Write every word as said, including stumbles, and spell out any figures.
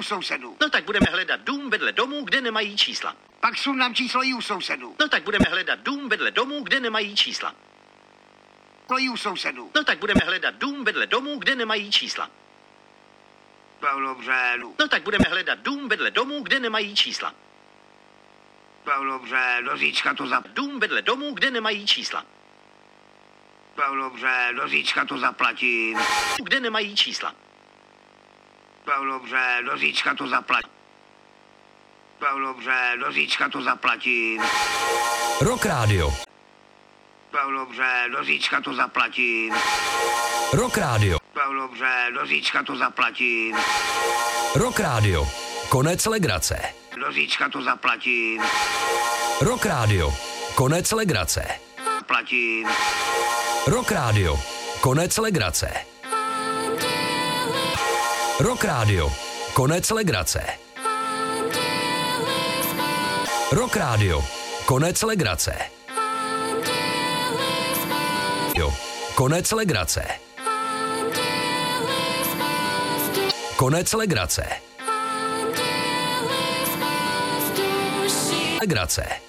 sousedů. No tak budeme hledat dům vedle domů, kde nemají čísla. Pak sundám číslo i u sousedů. No tak budeme hledat dům vedle domů, kde nemají čísla. To i u sousedů. No tak budeme hledat dům vedle domů, kde nemají čísla. Tak dobře. No tak budeme hledat dům vedle domů, kde nemají čísla. Tak dobře, do zítřka to zap... Dům vedle domů, kde nemají čísla. Tak dobře, do zítřka to zaplatím. Kde nemají čísla. Tak dobře, do zítřka to zaplatím. Tak dobře, do zítřka to zaplatím. Rock Radio. Tak dobře, do zítřka to zaplatím. Rock Radio. Tak dobře, do zítřka to zaplatím. Rock Radio. Konec legrace. Do zítřka to zaplatím. Rock Radio. Konec legrace. Zaplatím. Rock Radio. Konec legrace. Rock Radio. Konec legrace. Rock Radio. Konec legrace. Jo. Konec legrace. Konec legrace. Legrace.